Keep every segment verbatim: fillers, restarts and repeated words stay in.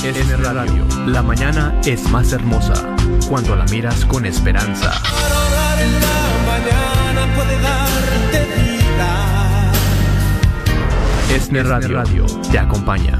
Es Radio. La mañana es más hermosa cuando la miras con esperanza. Para orar en la mañana puede darte vida. Es Radio. Radio te acompaña.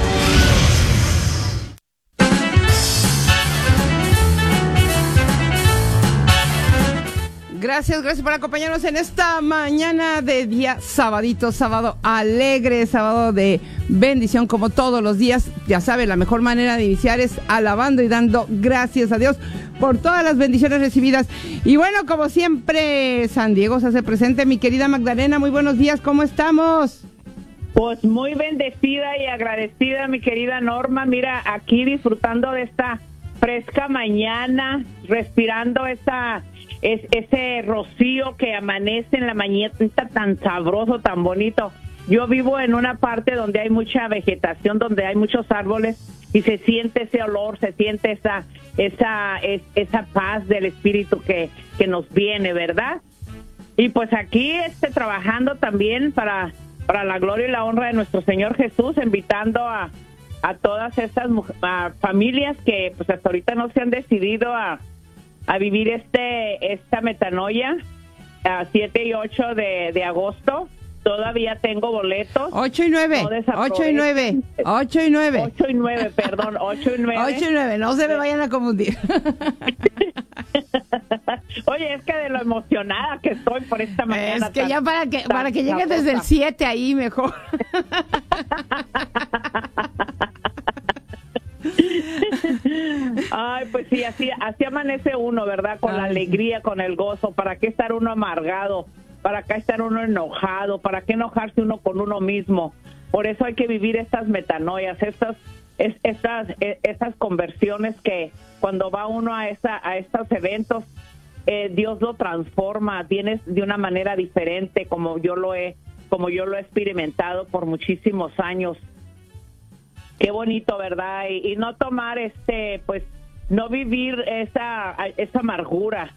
Gracias, gracias por acompañarnos en esta mañana de día sabadito, sábado alegre, sábado de bendición como todos los días. Ya sabe, la mejor manera de iniciar es alabando y dando gracias a Dios por todas las bendiciones recibidas. Y bueno, como siempre, San Diego se hace presente. Mi querida Magdalena, muy buenos días, ¿cómo estamos? Pues muy bendecida y agradecida, mi querida Norma. Mira, aquí disfrutando de esta fresca mañana, respirando esa... es ese rocío que amanece en la mañana tan sabroso, tan bonito. Yo vivo en una parte donde hay mucha vegetación, donde hay muchos árboles y se siente ese olor, se siente esa esa es, esa paz del espíritu que, que nos viene, ¿verdad? Y pues aquí este trabajando también para para la gloria y la honra de nuestro Señor Jesús, invitando a a todas estas a familias que pues hasta ahorita no se han decidido a a vivir este esta metanoia a siete y ocho de, de agosto. Todavía tengo boletos. ocho y nueve, no ocho y nueve, ocho y nueve. ocho y nueve, perdón, ocho y nueve. ocho y nueve, no se me vayan a confundir. Oye, es que de lo emocionada que estoy por esta mañana. Es que tan, ya para que tan, para que lleguen desde el siete ahí mejor. Ay, pues sí, así, así amanece uno, ¿verdad? Con Ay. la alegría, con el gozo. ¿Para qué estar uno amargado? ¿Para qué estar uno enojado? ¿Para qué enojarse uno con uno mismo? Por eso hay que vivir estas metanoias, estas es, estas estas conversiones que cuando va uno a esa a estos eventos, eh, Dios lo transforma, vienes de una manera diferente, como yo lo he como yo lo he experimentado por muchísimos años. Qué bonito, ¿verdad? Y, y no tomar, este, pues, no vivir esa, esa amargura.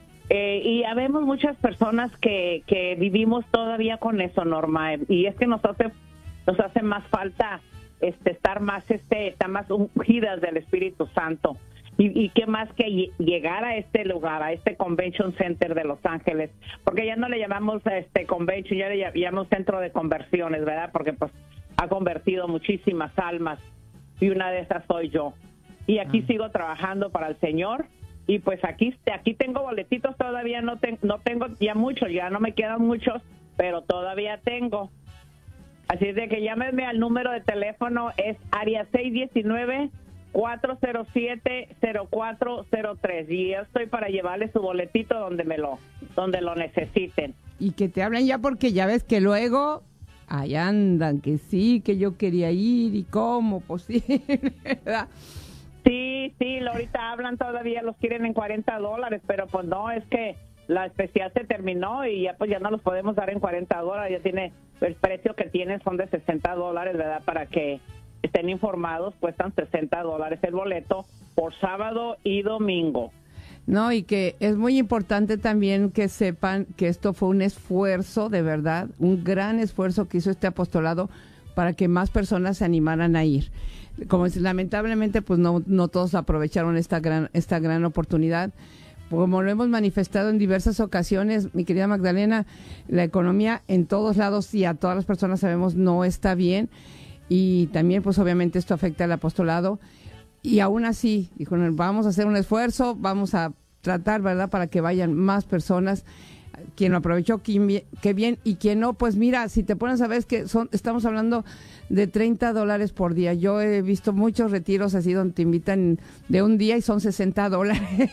Eh, y habemos muchas personas que, que vivimos todavía con eso, Norma. Y es que nos hace, nos hace más falta este, estar más, este, estar más ungidas del Espíritu Santo. Y, y qué más que llegar a este lugar, a este Convention Center de Los Ángeles. Porque ya no le llamamos este Convention, ya le llamamos Centro de Conversiones, ¿verdad? Porque, pues, ha convertido muchísimas almas y una de esas soy yo. Y aquí ah. sigo trabajando para el Señor y pues aquí aquí tengo boletitos, todavía no, te, no tengo ya muchos, ya no me quedan muchos, pero todavía tengo. Así es de que llámenme al número de teléfono, es área seis uno nueve, cuatro cero siete, cero cuatro cero tres y yo estoy para llevarle su boletito donde me lo, donde lo necesiten. Y que te hablen ya porque ya ves que luego... ahí andan, que sí, que yo quería ir y cómo posible, ¿verdad? Sí, sí, ahorita hablan todavía, los quieren en cuarenta dólares, pero pues no, es que la especial se terminó y ya pues ya no los podemos dar en cuarenta dólares, ya tiene, el precio que tienen son de sesenta dólares, ¿verdad? Para que estén informados, cuestan sesenta dólares el boleto por sábado y domingo. No, y que es muy importante también que sepan que esto fue un esfuerzo, de verdad, un gran esfuerzo que hizo este apostolado para que más personas se animaran a ir. Como es, lamentablemente, pues no, no todos aprovecharon esta gran, esta gran oportunidad. Como lo hemos manifestado en diversas ocasiones, mi querida Magdalena, la economía en todos lados y a todas las personas sabemos no está bien y también, pues obviamente esto afecta al apostolado. Y aún así, dijo, vamos a hacer un esfuerzo, vamos a tratar, ¿verdad?, para que vayan más personas. Quien lo aprovechó, qué bien, y quien no, pues mira, si te pones a ver, es que son, estamos hablando de treinta dólares por día. Yo he visto muchos retiros así donde te invitan de un día y son sesenta dólares.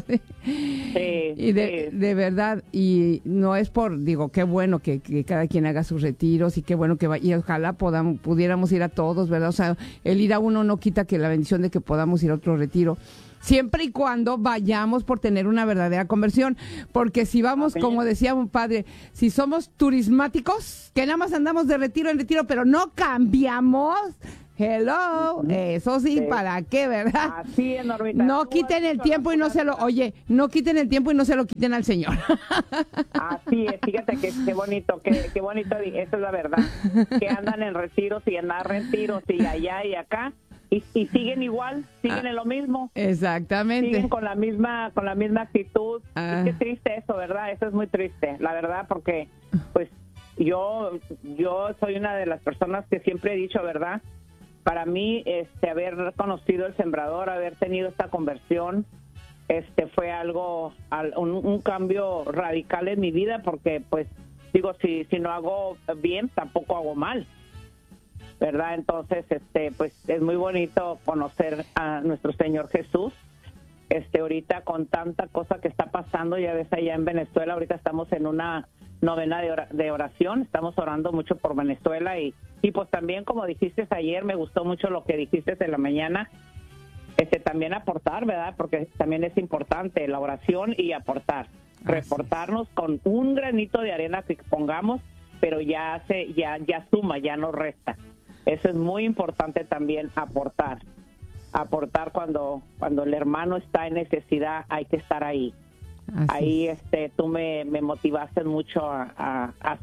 Sí, y de, sí. de verdad, y no es por, digo, qué bueno que, que cada quien haga sus retiros y qué bueno que vaya, y ojalá podamos, pudiéramos ir a todos, ¿verdad? O sea, el ir a uno no quita que la bendición de que podamos ir a otro retiro. Siempre y cuando vayamos por tener una verdadera conversión, porque si vamos, como decía un padre, si somos turismáticos, que nada más andamos de retiro en retiro, pero no cambiamos, hello, eso sí, sí. ¿Para qué, verdad? Así es, Normita. No quiten el tiempo y no se lo, oye, no quiten el tiempo y no se lo quiten al Señor. Así es, fíjate que qué bonito, qué, qué bonito, eso es la verdad, que andan en retiros y en retiros y allá y acá. y, y siguen igual, siguen Ah, en lo mismo. Exactamente. Siguen con la misma con la misma actitud. Ah. Y qué triste eso, ¿verdad? Eso es muy triste, la verdad, porque pues yo yo soy una de las personas que siempre he dicho, ¿verdad? Para mí, este, haber conocido el Sembrador, haber tenido esta conversión, este, fue algo, al- un, un cambio radical en mi vida, porque pues digo, si si no hago bien, tampoco hago mal, ¿verdad? Entonces, este, pues es muy bonito conocer a nuestro Señor Jesús. Este, ahorita con tanta cosa que está pasando, ya ves allá en Venezuela, ahorita estamos en una novena de, ora- de oración, estamos orando mucho por Venezuela y, y pues también, como dijiste ayer, me gustó mucho lo que dijiste en la mañana, este, también aportar, ¿verdad? Porque también es importante la oración y aportar, Así reportarnos con un granito de arena que pongamos, pero ya hace, ya, ya suma, ya no resta. Eso es muy importante también, aportar. Aportar cuando cuando el hermano está en necesidad, hay que estar ahí. Así Ahí es. este tú me, me motivaste mucho a, a, a,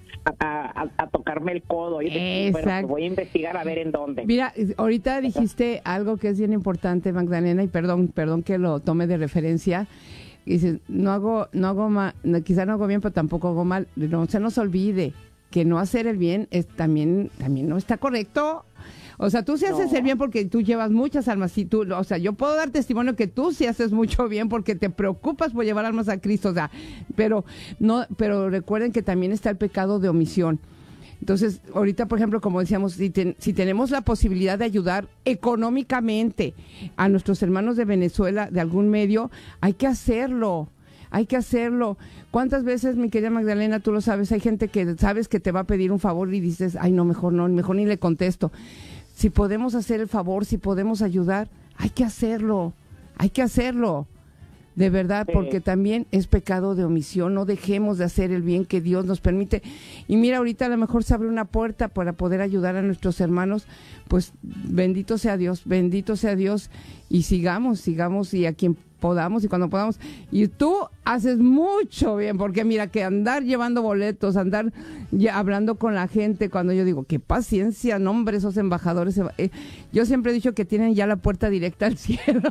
a- a- a tocarme el codo y decir, bueno, Exacto. pues voy a investigar a ver en dónde. Mira, ahorita dijiste algo que es bien importante, Magdalena, y perdón, perdón que lo tome de referencia. Dices, no hago, no hago mal, quizá no hago bien, pero tampoco hago mal. No se nos olvide que no hacer el bien es también, también no está correcto. O sea, tú sí haces No. el bien porque tú llevas muchas almas. Y tú, o sea, yo puedo dar testimonio que tú sí haces mucho bien porque te preocupas por llevar almas a Cristo. O sea, pero no, pero recuerden que también está el pecado de omisión. Entonces, ahorita, por ejemplo, como decíamos, si, ten- si tenemos la posibilidad de ayudar económicamente a nuestros hermanos de Venezuela de algún medio, hay que hacerlo. Hay que hacerlo. ¿Cuántas veces, mi querida Magdalena, tú lo sabes, hay gente que sabes que te va a pedir un favor y dices, ay, no, mejor no, mejor ni le contesto? Si podemos hacer el favor, si podemos ayudar, hay que hacerlo, hay que hacerlo, de verdad, Sí. porque también es pecado de omisión, no dejemos de hacer el bien que Dios nos permite. Y mira, ahorita a lo mejor se abre una puerta para poder ayudar a nuestros hermanos, pues bendito sea Dios, bendito sea Dios, y sigamos, sigamos, y a quien podamos y cuando podamos. Y tú haces mucho bien, porque mira que andar llevando boletos, andar ya hablando con la gente, cuando yo digo, qué paciencia, no hombre, esos embajadores, eh, yo siempre he dicho que tienen ya la puerta directa al cielo,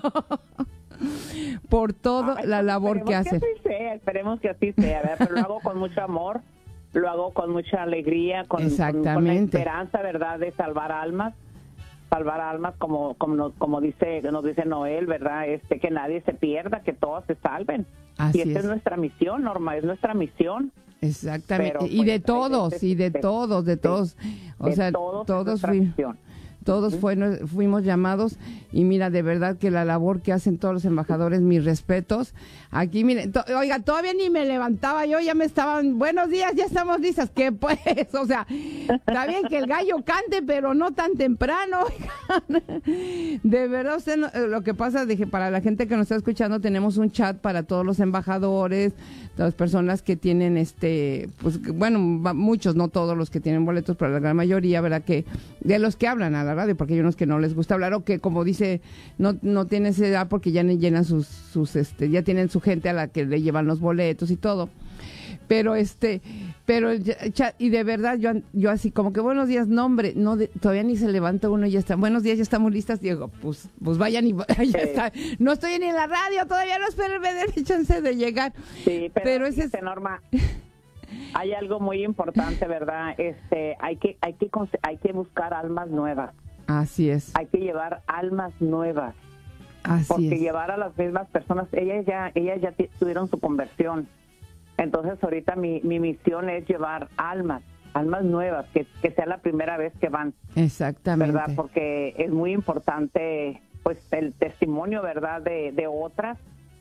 por toda Ay, la labor que hacen. Esperemos que así sea, esperemos que así sea, ¿verdad? Pero lo hago con mucho amor, lo hago con mucha alegría, con, con, con la Exactamente. esperanza, ¿verdad?, de salvar almas. Salvar almas, como como nos, como dice nos dice Noel, ¿verdad? Este, que nadie se pierda, que todos se salven. Así y esta es. es. nuestra misión, Norma, es nuestra misión. Exactamente, Pero, y pues, de hay todos, veces y de que- todos, de sí, todos, o de sea, todos es todos nuestra fui- misión. todos fue- fuimos llamados, y mira, de verdad que la labor que hacen todos los embajadores, mis respetos. Aquí, miren, to- oiga, todavía ni me levantaba yo, ya me estaban, buenos días, ya estamos listas, que pues, o sea, está bien que el gallo cante, pero no tan temprano, oigan. De verdad, usted no- eh, lo que pasa, dije, para la gente que nos está escuchando, tenemos un chat para todos los embajadores, las personas que tienen, este, pues, bueno, va- muchos, no todos los que tienen boletos, pero la gran mayoría, ¿verdad? Que de los que hablan a la radio, porque hay unos que no les gusta hablar, o que, como dice, no no tienen esa edad porque ya ni llenan sus, sus, este, ya tienen su gente a la que le llevan los boletos y todo. Pero este, pero el chat, y de verdad yo yo así como que buenos días, no hombre, no de- todavía ni se levanta uno y ya está. Buenos días, ya estamos listas. Digo, pues pues vayan y ya está. No estoy ni en la radio, todavía no espero me den chance de llegar. Sí, pero, Pero ese es- fíjate, Norma, hay algo muy importante, ¿verdad? Este, hay que hay que conse- hay que buscar almas nuevas. Así es, Hay que llevar almas nuevas. así Porque es. llevar a las mismas personas, ellas ya ellas ya ti- tuvieron su conversión. Entonces ahorita mi, mi misión es llevar almas, almas nuevas, que, que sea la primera vez que van, Exactamente. ¿verdad? Porque es muy importante pues el testimonio, ¿verdad?, de, de otras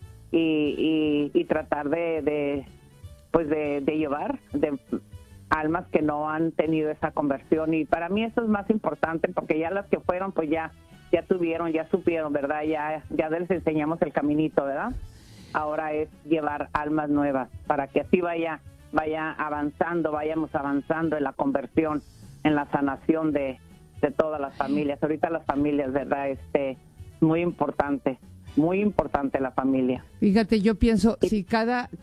y, y, y tratar de, de pues de, de llevar de almas que no han tenido esa conversión. Y para mí eso es más importante, porque ya las que fueron pues ya ya tuvieron, ya supieron, ¿verdad? Ya ya les enseñamos el caminito, ¿verdad? Ahora es llevar almas nuevas para que así vaya vaya avanzando, vayamos avanzando en la conversión, en la sanación de, de todas las familias. Ahorita las familias, ¿verdad? Este, muy importante, muy importante la familia. Fíjate, yo pienso, si cada